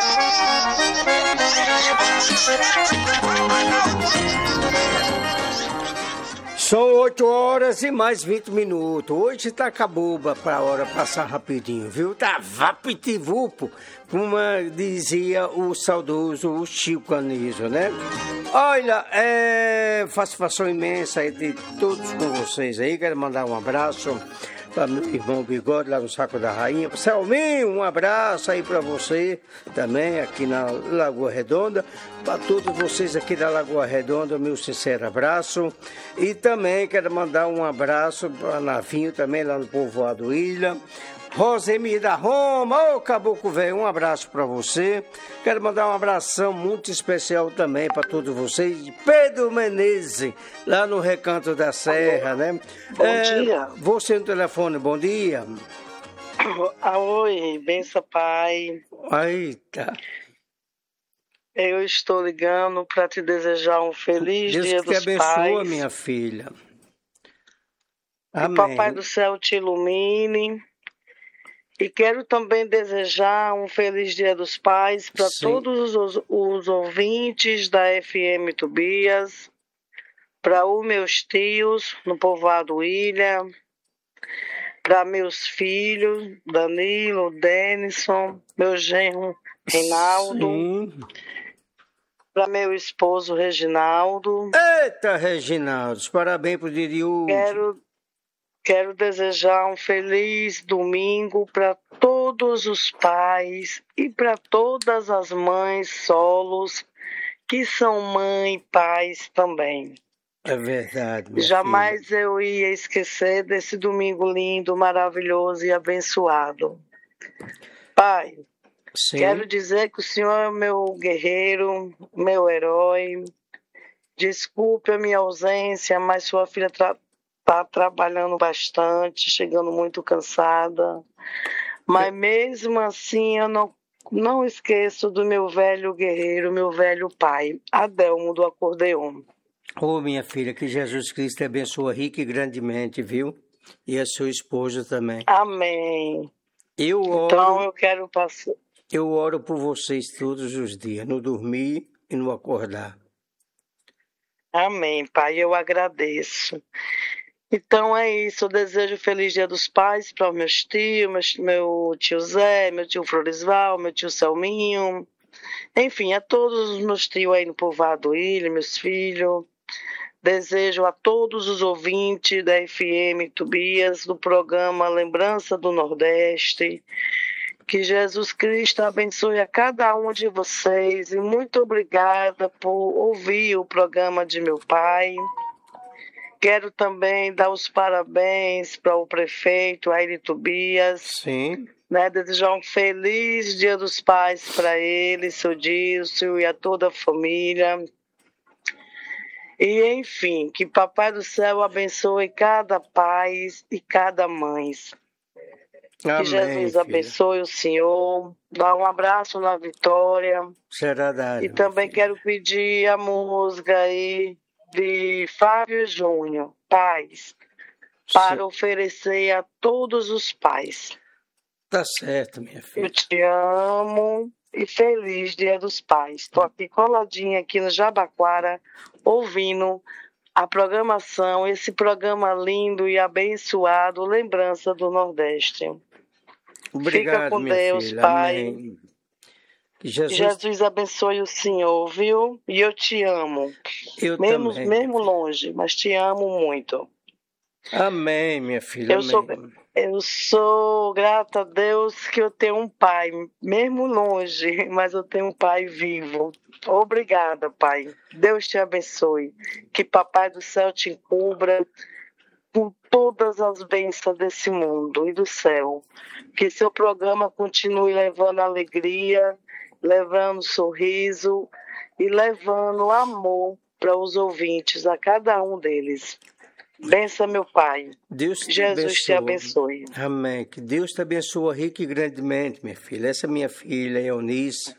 São 8 horas e mais 20 minutos. Hoje tá cabuba pra hora passar rapidinho, viu? Tá vapitivupo, como dizia o saudoso Chico Anísio, né? Olha, satisfação imensa aí de todos com vocês aí. Quero mandar um abraço para meu irmão Bigode lá no Saco da Rainha. Selminho, um abraço aí para você também aqui na Lagoa Redonda. Para todos vocês aqui da Lagoa Redonda, meu sincero abraço. E também quero mandar um abraço para Navinho também lá no Povoado Ilha. Rosemir da Roma, ô Caboclo Velho, um abraço para você. Quero mandar um abração muito especial também para todos vocês. Pedro Menezes, lá no Recanto da Serra, né? Bom dia. Você no telefone, bom dia. Oi, benção, pai. Eita. Eu estou ligando para te desejar um feliz Deus Dia que te dos abençoe, Pais. minha filha. Que Amém. o Papai do Céu te ilumine. E quero também desejar um feliz Dia dos Pais para todos os ouvintes da FM Tobias, para os meus tios no Povoado Ilha, para meus filhos, Danilo, Denison, meu genro Reinaldo, para meu esposo Reginaldo. Eita, Reginaldo, parabéns pro dia de hoje. Quero desejar um feliz domingo para todos os pais e para todas as mães solos que são mãe e pais também. É verdade, minha Jamais filha. eu ia esquecer desse domingo lindo, maravilhoso e abençoado. Pai, quero dizer que o Senhor é meu guerreiro, meu herói. Desculpe a minha ausência, mas sua filha está trabalhando bastante, chegando muito cansada. Mas mesmo assim eu não esqueço do meu velho guerreiro, meu velho pai, Adelmo do acordeon. Ô, minha filha, que Jesus Cristo te abençoe rica e grandemente, viu? E a sua esposa também. Amém. Então eu quero passar. Eu oro por vocês todos os dias, no dormir e no acordar. Amém, pai, eu agradeço. Então é isso, eu desejo feliz Dia dos Pais para os meus tios, meu tio Zé, meu tio Floresval, meu tio Selminho, enfim, a todos os meus tios aí no Povoado Ilha, meus filhos. Desejo a todos os ouvintes da FM Tobias, do programa Lembrança do Nordeste, que Jesus Cristo abençoe a cada um de vocês e muito obrigada por ouvir o programa de meu pai. Quero também dar os parabéns para o prefeito Aire Tobias. Sim. Né, desejar um feliz Dia dos Pais para ele, seu Dilcio e a toda a família. E, enfim, que Papai do Céu abençoe cada pai e cada mãe. Amém, que Jesus filha. abençoe o senhor. Dá um abraço na Vitória. Será dado. E também quero pedir a música aí de Fábio Júnior, Paz, para oferecer a todos os pais. Tá certo, minha filha. Eu te amo e feliz Dia dos Pais. Estou aqui coladinha aqui no Jabaquara, ouvindo a programação, esse programa lindo e abençoado, Lembrança do Nordeste. Obrigado, fica com minha Deus, filha. Pai. Amém. Que Jesus abençoe o Senhor, viu? E eu te amo. Eu também. Mesmo longe, mas te amo muito. Amém, minha filha. Eu sou grata a Deus que eu tenho um pai, mesmo longe, mas eu tenho um pai vivo. Obrigada, Pai. Deus te abençoe. Que Papai do Céu te encubra com todas as bênçãos desse mundo e do céu. Que seu programa continue levando alegria, levando sorriso e levando amor para os ouvintes, a cada um deles. Benção, meu Pai. Jesus te abençoe. Amém. Que Deus te abençoe rica e grandemente, minha filha. Essa é minha filha, Eunice.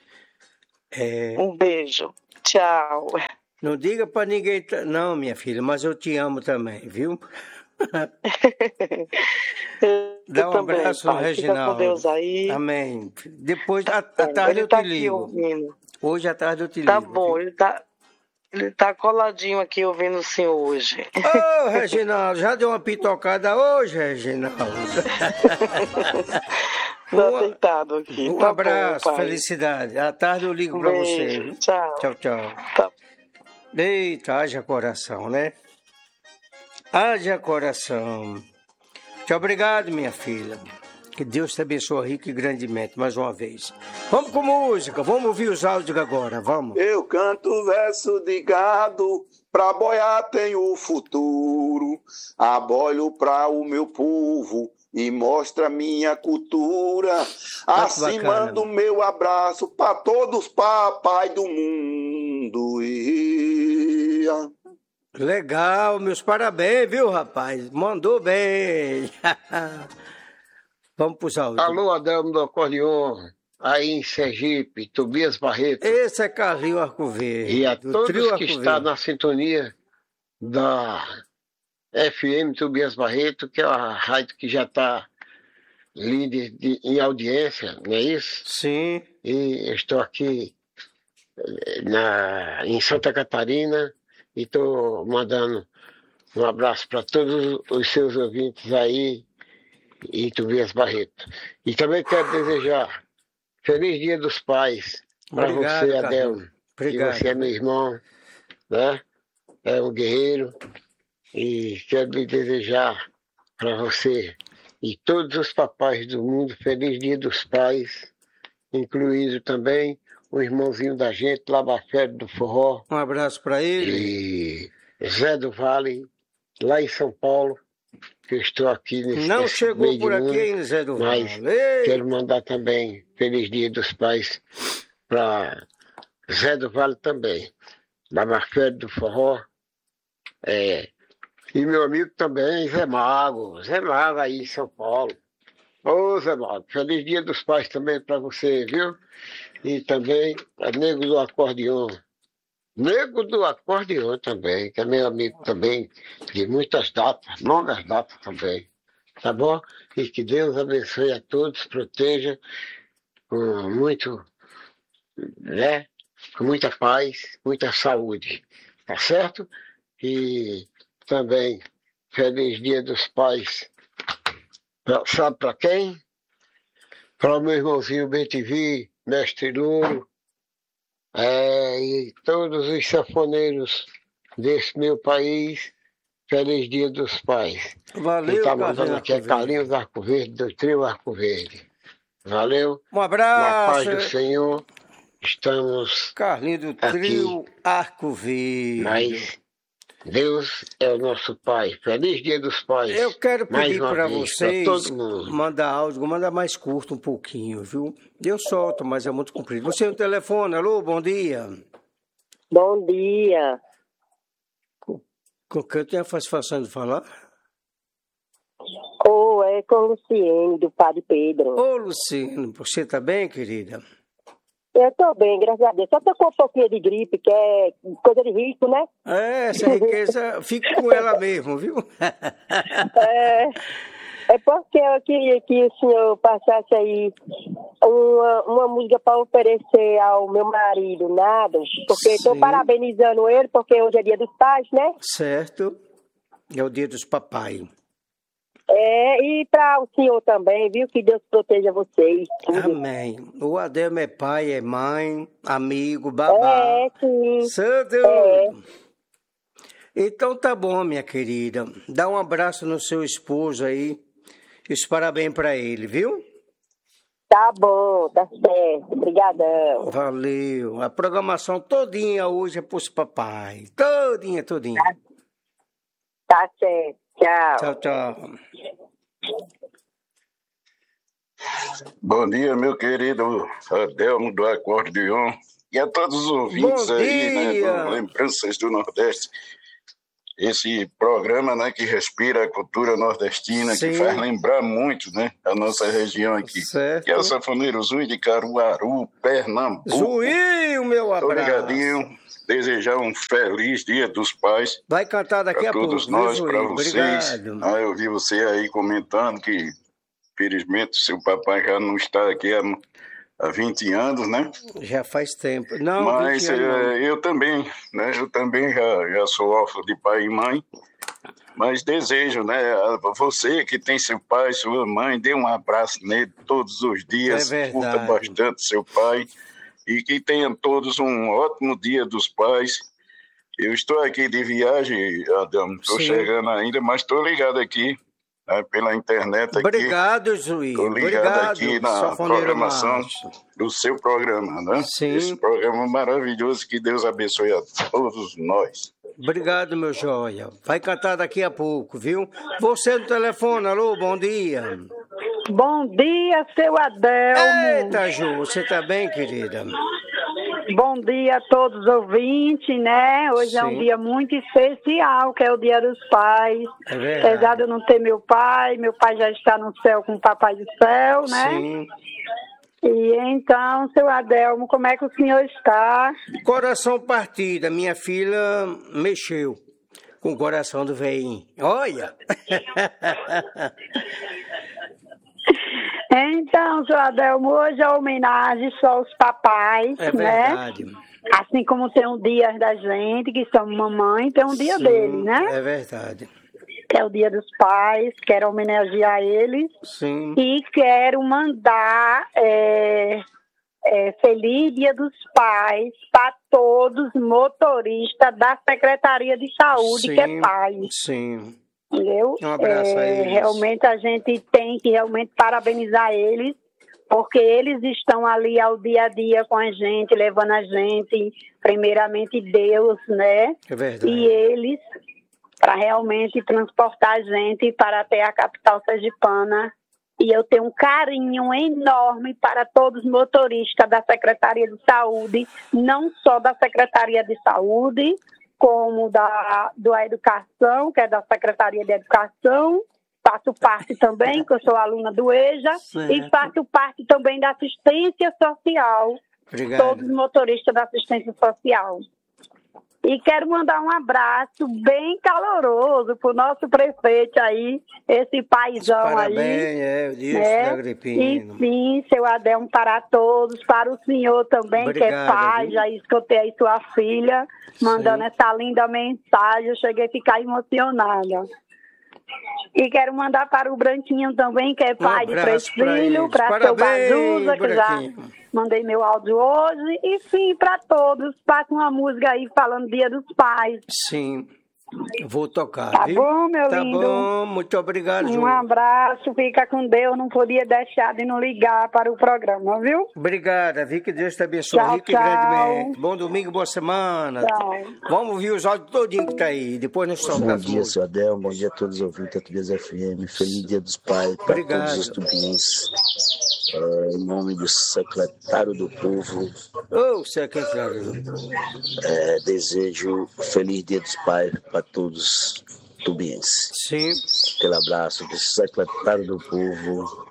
Um beijo. Tchau. Não diga para ninguém, não, minha filha, mas eu te amo também, viu? Dá um também, abraço no pai. Fica com Reginaldo. Deus aí. Amém. Depois, à tarde Ele eu tá te aqui ligo. ouvindo. Hoje à tarde eu te Tá ligo. bom, viu? ele tá coladinho aqui ouvindo o senhor hoje. Ô, Reginaldo, já deu uma pitocada hoje, Reginaldo? Tá deitado aqui. Um Tá abraço, bom, pai. felicidade. À tarde eu ligo Um pra beijo. você. Viu? Tchau. Tchau, tchau. Tá. Eita, haja coração, né? Haja coração. Tchau, obrigado, minha filha. Que Deus te abençoe rico e grandemente, mais uma vez. Vamos com música, vamos ouvir os áudios agora, vamos. Eu canto verso de gado, pra boiar tenho futuro. Abolho pra o meu povo e mostra minha cultura. Assim bacana. mando meu abraço pra todos papai do mundo. Legal, meus parabéns, viu, rapaz? Mandou bem. Vamos pros áudios. Alô, Adelmo do Acordeon, aí em Sergipe, Tobias Barreto. Esse é Carlinho Arco Verde. E a do todos Trio que Arco estão Verde. na sintonia da FM Tobias Barreto, que é a rádio que já está líder em audiência, não é isso? Sim. E eu estou aqui em Santa Catarina e estou mandando um abraço para todos os seus ouvintes aí em Tobias Barreto. E também quero desejar Feliz Dia dos Pais para Obrigado, você, Carlinhos. Adelmo. Que Obrigado. você é meu irmão, né? É um guerreiro. E quero lhe desejar para você e todos os papais do mundo Feliz Dia dos Pais, incluído também o irmãozinho da gente, Labafé do Forró, Um abraço para ele. e Zé do Vale, lá em São Paulo, que eu estou aqui nesse Não nesse chegou meio por de aqui, mundo, hein, Zé do mas Vale? Ei, quero mandar também Feliz Dia dos Pais para Zé do Vale também, Labafé do Forró, e meu amigo também, Zé Mago aí em São Paulo. Ô Zé Mago, Feliz Dia dos Pais também para você, viu? E também a Nego do Acordeon. Nego do Acordeon também, que é meu amigo também, de muitas datas, longas datas também. Tá bom? E que Deus abençoe a todos, proteja com muito, né? Com muita paz, muita saúde. Tá certo? E também Feliz Dia dos Pais. Sabe para quem? Para o meu irmãozinho BTV, Mestre Louro, e todos os sanfoneiros desse meu país. Feliz Dia dos Pais. valeu, Quem está Carlinhos mandando aqui é Arco Verde. Carlinhos Arco Verde, do Trio Arco Verde. Valeu. Um Na paz do abraço, Senhor, estamos Carlinhos do aqui. Trio Arco Verde. Mas Deus é o nosso Pai. Feliz Dia dos Pais. Eu quero Mais pedir uma para vez, vocês pra todo mundo. mandar áudio, manda mais curto um pouquinho, viu? Eu solto, mas é muito comprido. Você no telefone, alô, bom dia. Bom dia. Com quem eu tenho a satisfação de falar? É com o Luciene, do Padre Pedro. Ô, Luciano, você tá bem, querida? Eu tô bem, graças a Deus. Só tô com um pouquinho de gripe, que é coisa de rico, né? Essa riqueza, fique com ela mesmo, viu? É porque eu queria que o senhor passasse aí uma música para oferecer ao meu marido, nada. Porque estou Sim. parabenizando ele, porque hoje é Dia dos Pais, né? Certo. É o dia dos papai. E para o senhor também, viu? Que Deus proteja vocês. Amém. O Adelmo é pai, é mãe, amigo, babá. Sim. Santo. Então tá bom, minha querida. Dá um abraço no seu esposo aí. E os parabéns pra ele, viu? Tá bom, tá certo. Obrigadão. Valeu. A programação todinha hoje é pros papai. Todinha. Tá certo. Tchau. Tchau, tchau. Bom dia, meu querido Adelmo do Acordeon. E a todos os ouvintes Bom aí, né, dia. do Lembranças do Nordeste. Esse programa, né, que respira a cultura nordestina, Sim. que faz lembrar muito, né, a nossa região aqui. Certo. Que é o Sanfoneiro Zui de Caruaru, Pernambuco. Zuinho, meu Tô abraço. ligadinho. Desejar um feliz Dia dos Pais Vai cantar daqui para a pouco, todos viu, nós, para Zuinho? vocês. Obrigado. Eu vi você aí comentando que infelizmente, seu papai já não está aqui há 20 anos, né? Já faz tempo. Não, mas 20 anos não. eu também, né? Eu também já sou órfão de pai e mãe. Mas desejo, né? Você que tem seu pai, sua mãe, dê um abraço nele todos os dias. É curta bastante seu pai. E que tenham todos um ótimo Dia dos Pais. Eu estou aqui de viagem, Adão. Estou chegando ainda, mas estou ligado aqui, né, pela internet. Obrigado, Zuí. Estou ligado aqui na programação do seu programa, né? Sim. Esse programa maravilhoso, que Deus abençoe a todos nós. Obrigado, meu joia. Vai cantar daqui a pouco, viu? Você no telefone, alô, bom dia. Bom dia, seu Adelmo. Eita, Ju, você tá bem, querida? Bom dia a todos os ouvintes, né? Hoje é um dia muito especial, que é o Dia dos Pais. É verdade. Apesar de eu não ter meu pai já está no céu com o Papai do Céu, né? Sim. E então, seu Adelmo, como é que o senhor está? Coração partido, minha filha mexeu com o coração do velhinho. Olha! Então, seu Adelmo, hoje é homenagem só aos papais, É né? verdade. Assim como tem um dia da gente, que somos mamãe, tem um dia dele, né? É verdade. Que é o Dia dos Pais, quero homenagear eles. Sim. E quero mandar Feliz Dia dos Pais para todos os motoristas da Secretaria de Saúde, Sim, que é pai. Sim. Entendeu? Um abraço a eles. Realmente a gente tem que parabenizar eles, porque eles estão ali ao dia a dia com a gente, levando a gente, primeiramente Deus, né? É verdade. E eles, para realmente transportar a gente para até a capital sergipana. E eu tenho um carinho enorme para todos os motoristas da Secretaria de Saúde, não só da Secretaria de Saúde, como da Educação, que é da Secretaria de Educação. Faço parte também, que eu sou aluna do EJA, e faço parte também da assistência social. Obrigado. Todos os motoristas da assistência social. E quero mandar um abraço bem caloroso pro nosso prefeito aí, esse paizão Parabéns, aí. Isso, né? da Agripino. E sim, seu Adelmo, para todos, para o senhor também, Obrigado, que é pai, viu? já escutei aí sua filha, mandando essa linda mensagem, eu cheguei a ficar emocionada. E quero mandar para o Branquinho também, que é pai de 3 filhos, para seu Bazuza, que já mandei meu áudio hoje. E sim, para todos, passa uma música aí falando Dia dos Pais. Sim, vou tocar, Tá viu? bom, meu lindo? Tá bom, muito obrigado, Ju. Um abraço, fica com Deus, não podia deixar de não ligar para o programa, viu? Obrigada, vi que Deus te abençoe Tchau, rico e grandemente. Bom domingo, boa semana. Tchau. Vamos ouvir os áudios todinho que tá aí, depois nós soltamos. Bom dia, seu Adelmo, bom dia a todos os ouvintes da Tubias FM, feliz Dia dos Pais para Obrigado. todos os tubienses. Em nome do secretário do povo, secretário. desejo feliz Dia dos Pais para todos os tubienses. Sim. Aquele abraço do secretário do povo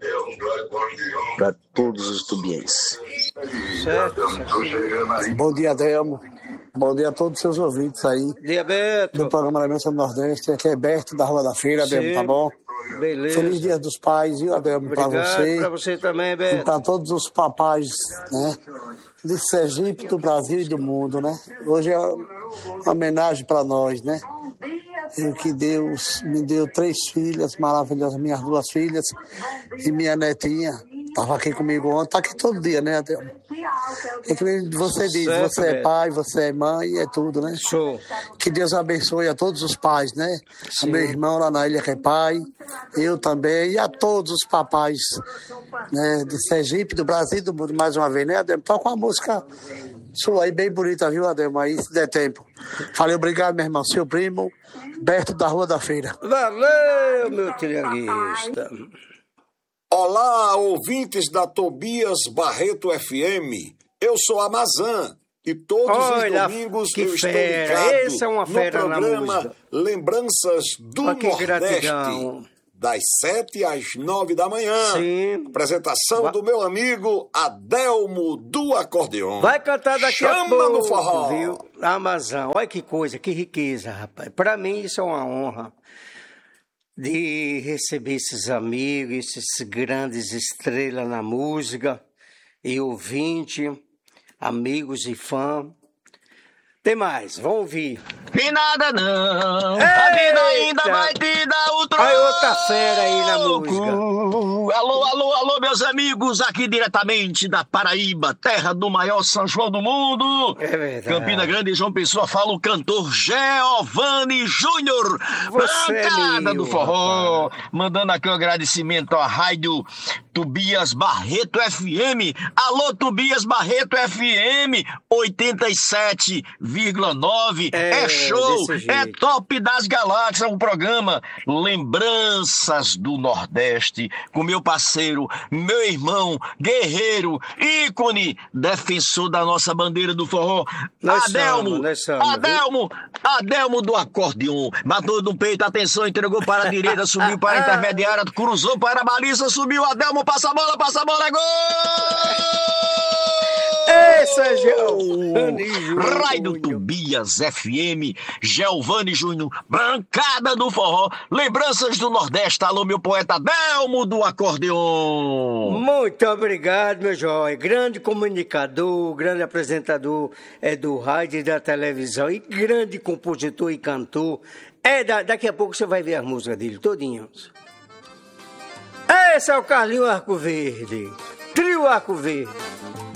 para todos os tubienses. Certo. Bom dia, Adelmo. Bom dia a todos os seus ouvintes aí. Dia, Beto. Do programa Lembrança do Nordeste. Aqui é Berto, da Rua da Feira, Adelmo, tá bom? Beleza. Feliz Dia dos Pais, viu, Adelmo, para você. Para você também, E Beto. para todos os papais, né? De Sergipe, do Brasil e do mundo, né? Hoje é uma homenagem para nós, né? E que Deus me deu 3 filhas maravilhosas, minhas 2 filhas e minha netinha. Estava aqui comigo ontem, está aqui todo dia, né, Adelmo? É que nem você diz, Certo, você é Beto. pai, você é mãe, é tudo, né? Sou. Que Deus abençoe a todos os pais, né? A meu irmão lá na ilha que é pai, eu também, e a todos os papais, né? De Sergipe, do Brasil e do mundo, mais uma vez, né, Adelmo? Toca uma música sua aí, bem bonita, viu, Adelmo? Aí, se der tempo. Falei, obrigado, meu irmão. Seu primo, Berto da Rua da Feira. Valeu, meu trianguista. Olá, ouvintes da Tobias Barreto FM. Eu sou a Mazan e todos Olha, os domingos que eu estou fera. ligado Essa é uma no fera na programa música. Lembranças do Olha que Nordeste, gratidão. das 7 às 9 da manhã. Sim. Apresentação do meu amigo Adelmo do Acordeon. Vai cantar daqui a Chama pouco, no forró. viu? Amazon. Olha que coisa, que riqueza, rapaz. Para mim isso é uma honra. de receber esses amigos, esses grandes estrelas na música, e ouvinte, amigos e fã. Tem mais, vamos ouvir. E nada não, Eita! a vida ainda vai te dar o troco. Aí outra fera aí na música. Alô, alô, alô, meus amigos, aqui diretamente da Paraíba, terra do maior São João do mundo. É verdade. Campina Grande e João Pessoa, fala o cantor Geovani Júnior, Você é bancada meu, do forró. rapaz. Mandando aqui um agradecimento à rádio Tobias Barreto FM. Alô, Tobias Barreto FM 87,9. É show, desse jeito. é top das galáxias, um programa Lembranças do Nordeste, com meu parceiro, meu irmão, guerreiro, ícone, defensor da nossa bandeira do forró, Nós Adelmo, somos, nós somos, Adelmo do acordeon, matou no peito, atenção, entregou para a direita, subiu para a intermediária, cruzou para a baliza, subiu, Adelmo, passa a bola, é gol! Esse é Geovani Júnior. Raio Tobias FM, Geovani Júnior, bancada do forró, lembranças do Nordeste, alô meu poeta Adelmo do acordeon. Muito obrigado, meu jovem. Grande comunicador, grande apresentador do rádio e da televisão, e grande compositor e cantor. Daqui a pouco você vai ver as músicas dele todinhas. Esse é o Carlinho Arco Verde, Trio Arco Verde.